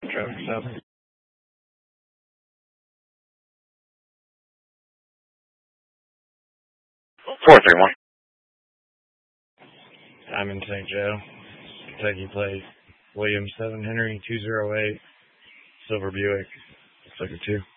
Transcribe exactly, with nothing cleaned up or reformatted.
Traffic stop. four three one. I'm in Saint Joe, Kentucky plate. William seven Henry two zero eight, Silver Buick, Sector two.